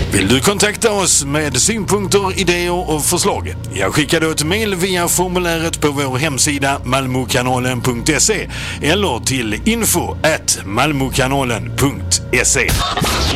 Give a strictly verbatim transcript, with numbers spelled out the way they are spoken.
Vill du kontakta oss med synpunkter, idéer och förslag? Jag skickar då ett mejl via formuläret på vår hemsida malmokanalen punkt se eller till info at malmokanalen punkt se.